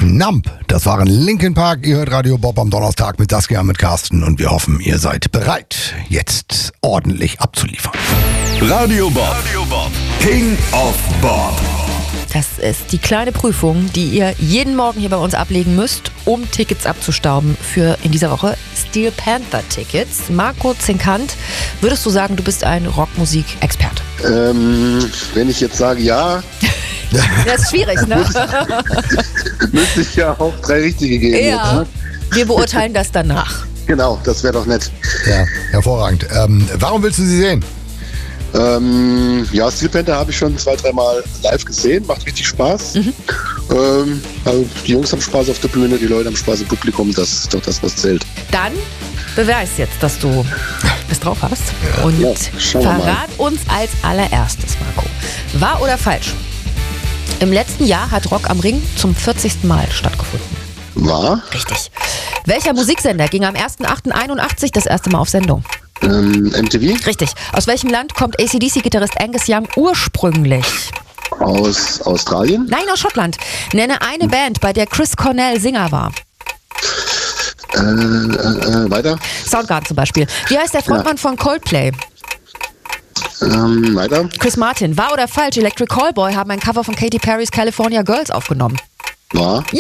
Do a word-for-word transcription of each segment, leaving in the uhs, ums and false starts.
Numb, das waren Linkin Park. Ihr hört Radio Bob am Donnerstag mit Saskia, mit Carsten und wir hoffen, ihr seid bereit, jetzt ordentlich abzuliefern. Radio Bob, Radio Bob. King of Bob. Das ist die kleine Prüfung, die ihr jeden Morgen hier bei uns ablegen müsst, um Tickets abzustauben für in dieser Woche Steel Panther Tickets. Marco Zinkant, würdest du sagen, du bist ein Rockmusik-Experte? Ähm, wenn ich jetzt sage ja, Das ist schwierig, ne? müsste ich ja auch drei richtige geben. Ja, Ne? wir beurteilen das danach. Genau, das wäre doch nett. Ja, hervorragend. Ähm, warum willst du sie sehen? Ähm, ja, Steel Panther habe ich schon zwei, dreimal live gesehen, macht richtig Spaß. Mhm. Ähm, also die Jungs haben Spaß auf der Bühne, die Leute haben Spaß im Publikum, das ist doch das, was zählt. Dann beweis jetzt, dass du es drauf hast. Und Ja, schauen wir mal. verrat uns als allererstes, Marco. Wahr oder falsch? Im letzten Jahr hat Rock am Ring zum vierzigsten Mal stattgefunden. War? Richtig. Welcher Musiksender ging am erster achter einundachtzig das erste Mal auf Sendung? Ähm, M T V? Richtig. Aus welchem Land kommt A C D C-Gitarrist Angus Young ursprünglich? Aus Australien? Nein, aus Schottland. Nenne eine Band, bei der Chris Cornell Sänger war. Äh, äh, weiter? Soundgarden zum Beispiel. Wie heißt der Frontmann von Coldplay? Ähm, weiter? Chris Martin. Wahr oder falsch? Electric Callboy haben ein Cover von Katy Perrys California Girls aufgenommen. War? Ja!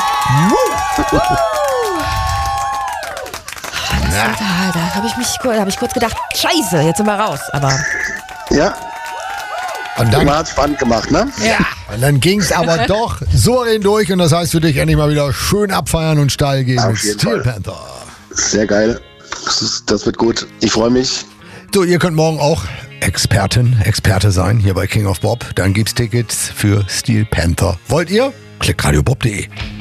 Da, da habe ich mich da hab ich kurz gedacht, scheiße, jetzt sind wir raus. Aber Ja, Und dann, man hat spannend gemacht, ne? ja. und dann ging es aber doch souverän durch und das heißt für dich endlich mal wieder schön abfeiern und steil gehen Auf mit jeden Steel Fall. Panther. Sehr geil. Das, ist, das wird gut. Ich freue mich. So, ihr könnt morgen auch Expertin, Experte sein hier bei King of Bob. Dann gibt's Tickets für Steel Panther. Wollt ihr? Klickt radiobob punkt de.